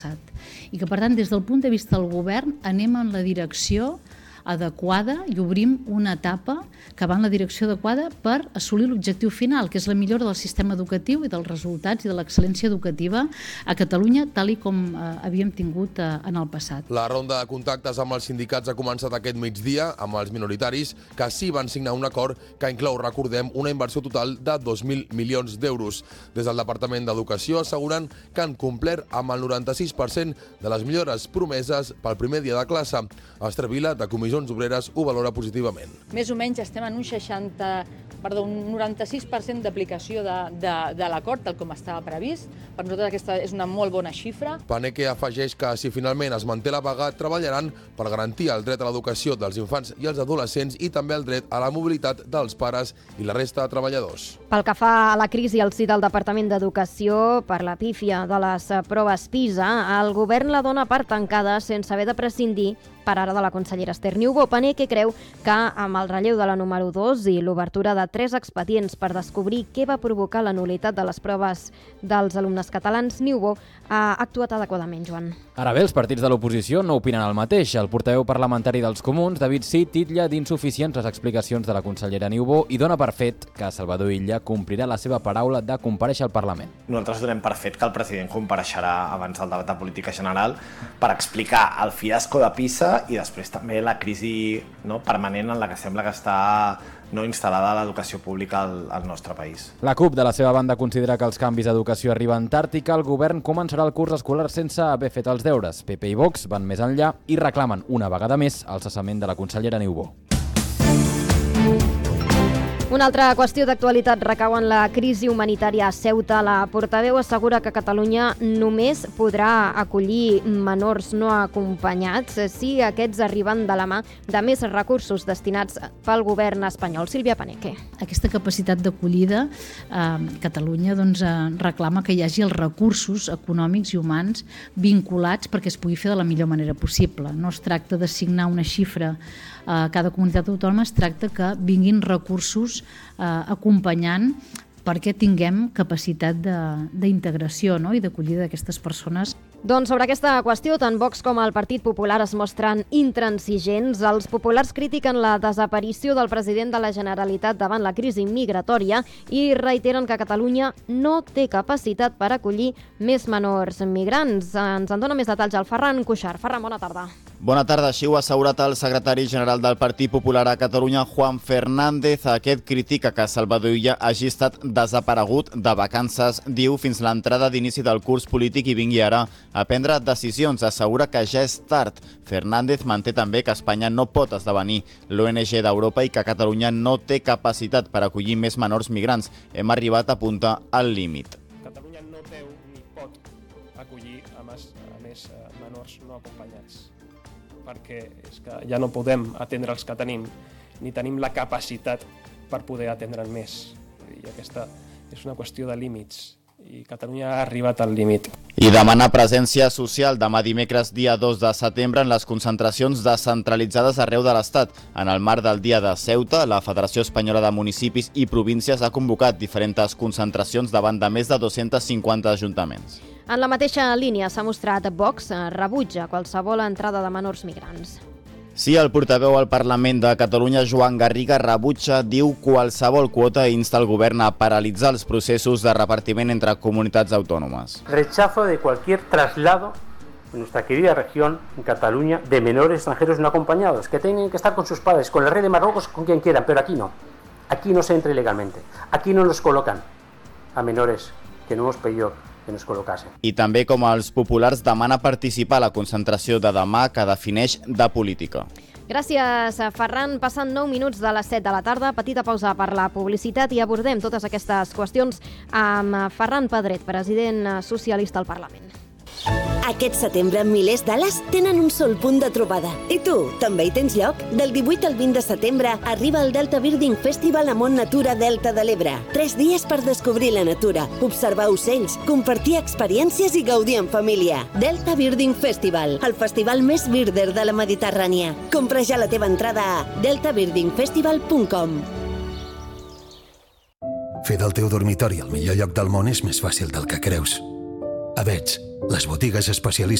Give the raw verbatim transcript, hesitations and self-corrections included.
I que, per tant, des del punt de vista del govern, anem en la direcció adequada i obrim una etapa que va en la direcció adequada per assolir l'objectiu final, que és la millora del sistema educatiu i dels resultats i de l'excel·lència educativa a Catalunya, tal i com eh, havíem tingut eh, en el passat. La ronda de contactes amb els sindicats ha començat aquest migdia amb els minoritaris, que sí van signar un acord que inclou, recordem, una inversió total de dos mil milions d'euros. Des del Departament d'Educació asseguren que han complert amb el noranta-sis per cent de les millores promeses pel primer dia de classe. Esther Vila, de Comissions Obreres, ho valora positivament. Més o menys estem en un seixanta, perdó, un noranta-sis per cent d'aplicació de, de, de l'acord, tal com estava previst. Per nosaltres aquesta és una molt bona xifra. Paneque afegeix que si finalment es manté la vaga, treballaran per garantir el dret a l'educació dels infants i els adolescents i també el dret a la mobilitat dels pares i la resta de treballadors. Pel que fa a la crisi al si del Departament d'Educació, per la pífia de les proves PISA, el govern la dona per tancada sense haver de prescindir per ara de la consellera Esther Niubó. Paneque creu que amb el relleu de la número dos i l'obertura de tres expedients per descobrir què va provocar la nul·litat de les proves dels alumnes catalans, Niubó ha actuat adequadament, Joan. Ara bé, els partits de l'oposició no opinen el mateix. El portaveu parlamentari dels Comuns, David Cid, titlla d'insuficients les explicacions de la consellera Niubó i dona per fet que Salvador Illa complirà la seva paraula de comparèixer al Parlament. Nosaltres donem per fet que el president compareixerà abans del debat de política general per explicar el fiasco de PISA i després també la crisi no, permanent en la que sembla que està no instal·lada l'educació pública al, al nostre país. La CUP, de la seva banda, considera que els canvis d'educació arriben tard i que el govern començarà el curs escolar sense haver fet els deures. P P i Vox van més enllà i reclamen una vegada més el cessament de la consellera Niubó. Una altra qüestió d'actualitat recau en la crisi humanitària a Ceuta. La portaveu assegura que Catalunya només podrà acollir menors no acompanyats si aquests arriben de la mà de més recursos destinats pel govern espanyol. Sílvia Paneque. Aquesta capacitat d'acollida, eh, Catalunya doncs, eh, reclama que hi hagi els recursos econòmics i humans vinculats perquè es pugui fer de la millor manera possible. No es tracta d'assignar una xifra a cada comunitat autònoma, es tracta que vinguin recursos eh, acompanyant perquè tinguem capacitat d'integració no? I d'acollida d'aquestes persones. Doncs sobre aquesta qüestió, tant Vox com el Partit Popular es mostren intransigents. Els populars critiquen la desaparició del president de la Generalitat davant la crisi migratòria i reiteren que Catalunya no té capacitat per acollir més menors migrants. Ens en dona més detalls el Ferran Cuixart. Ferran, bona tarda. Bona tarda. Així ho ha assegurat el secretari general del Partit Popular a Catalunya, Juan Fernández. Aquest critica que Salvador Illa hagi estat desaparegut de vacances, diu, fins l'entrada d'inici del curs polític i vingui ara a prendre decisions. Assegura que ja és tard. Fernández manté també que Espanya no pot esdevenir l'O N G d'Europa i que Catalunya no té capacitat per acollir més menors migrants. Hem arribat a apuntar al límit. Catalunya no té ni pot acollir a més, a més menors no acompanyats, perquè és que ja no podem atendre els que tenim, ni tenim la capacitat per poder atendre'n més. I aquesta és una qüestió de límits, i Catalunya ha arribat al límit. I demana presència social demà dimecres, dia dos de setembre, en les concentracions descentralitzades arreu de l'Estat. En el marc del Dia de Ceuta, la Federació Espanyola de Municipis i Províncies ha convocat diferents concentracions davant de més de dos-cents cinquanta ajuntaments. En la mateixa línia s'ha mostrat Vox rebutja qualsevol entrada de menors migrants. Sí, el portaveu al Parlament de Catalunya, Joan Garriga, rebutja, diu, qualsevol quota i insta el govern a paralitzar els processos de repartiment entre comunitats autònomes. Rechazo de cualquier traslado en nuestra querida región, en Cataluña, de menores extranjeros no acompañados, que tienen que estar con sus padres, con el rey de Marruecos, con quien quieran, pero aquí no. Aquí no se entra ilegalmente. Aquí no nos colocan a menores que no hemos pedido que nos col·locassen. I també, com els populars, demana participar a la concentració de demà que defineix de política. Gràcies, Ferran. Passant nou minuts de les set de la tarda, petita pausa per la publicitat i abordem totes aquestes qüestions amb Ferran Pedret, president socialista al Parlament. Aquest setembre, milers d'ales tenen un sol punt de trobada. I tu, també hi tens lloc? Del divuit al vint de setembre arriba el Delta Birding Festival a Mont Natura Delta de l'Ebre. Tres dies per descobrir la natura, observar ocells, compartir experiències i gaudir en família. Delta Birding Festival, el festival més birder de la Mediterrània. Compra ja la teva entrada a delta birding festival punt com. Fer del teu dormitori el millor lloc del món és més fàcil del que creus. Avets, les botigues especialistes